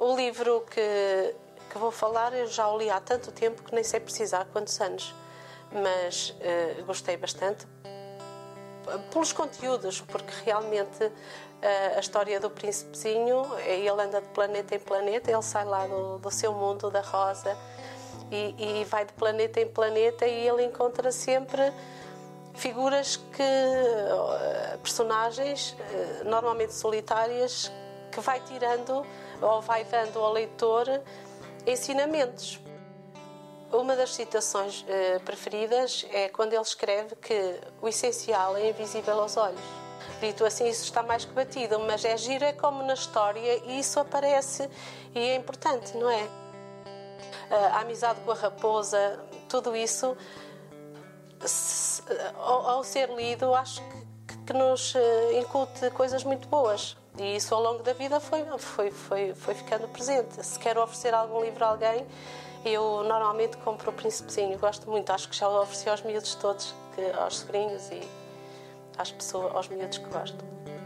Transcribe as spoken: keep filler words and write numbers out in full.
O livro que, que vou falar eu já o li há tanto tempo que nem sei precisar quantos anos, mas uh, gostei bastante pelos conteúdos, porque realmente uh, a história do príncipezinho, ele anda de planeta em planeta, ele sai lá do, do seu mundo da rosa e, e vai de planeta em planeta e ele encontra sempre figuras que, uh, personagens uh, normalmente solitárias, que vai tirando ou vai dando ao leitor ensinamentos. Uma das citações uh, preferidas é quando ele escreve que o essencial é invisível aos olhos. Dito assim, isso está mais que batido, mas é giro, é como na história, e isso aparece e é importante, não é? Uh, a amizade com a raposa, tudo isso, se, ao, ao ser lido, acho que, que nos uh, incute coisas muito boas. E isso ao longo da vida foi, foi, foi, foi ficando presente. Se quero oferecer algum livro a alguém, eu normalmente compro o Príncipezinho. Gosto muito, acho que já o ofereci aos miúdos todos, que, aos sobrinhos e às pessoas, aos miúdos que gosto.